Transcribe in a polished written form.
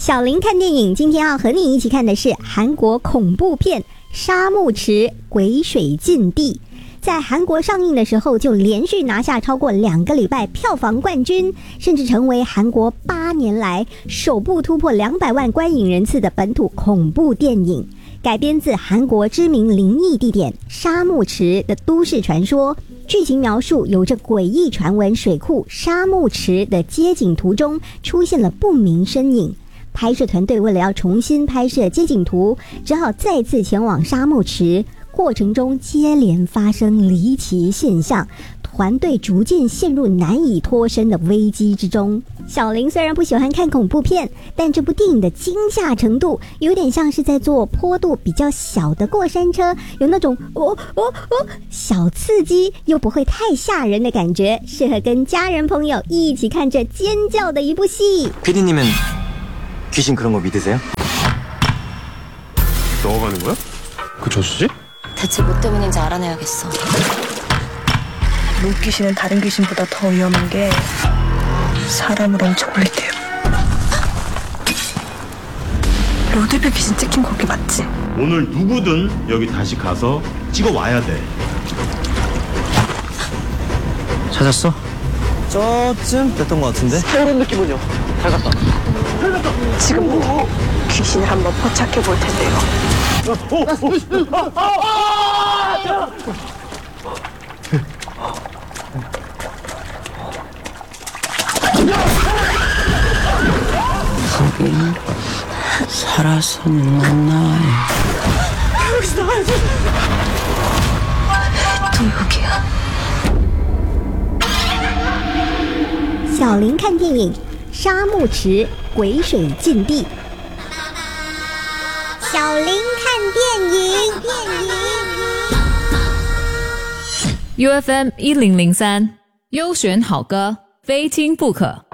小林看电影，今天要和你一起看的是韩国恐怖片《沙漠池鬼水禁地》。在韩国上映的时候就连续拿下超过2个礼拜票房冠军，甚至成为韩国8年来首部突破200万观影人次的本土恐怖电影。改编自韩国知名灵异地点沙漠池的都市传说，剧情描述有着诡异传闻水库沙漠池的街景图中出现了不明身影。拍摄团队为了要重新拍摄街景图，只好再次前往沙漠池，过程中接连发生离奇现象，团队逐渐陷入难以脱身的危机之中。小林虽然不喜欢看恐怖片，但这部电影的惊吓程度有点像是在坐坡度比较小的过山车，有那种小刺激又不会太吓人的感觉，适合跟家人朋友一起看着尖叫的一部戏。 PD님은 귀신 그런 거 믿으세요? 넣어가는 거야? 그 저수지? 대체 뭐 때문인지 알아내야겠어. 물귀신은 다른 귀신보다 더 위험한 게 사람을 엄청 물리대요. 로드뷰 귀신 찍힌 거기 맞지? 오늘 누구든 여기 다시 가서 찍어 와야 돼. 찾았어? 저쯤 됐던 것 같은데? 이런 느낌은요? 잘 갔다. 지금 귀신을 한번 포착해 볼 텐데요. 거긴 살아서는 못 나와요. 여기서 나와야지. 또 여기야. 小林看电影《沙漠池鬼水禁地》。小林看电影 ，UFM 1003，优选好歌，非听不可。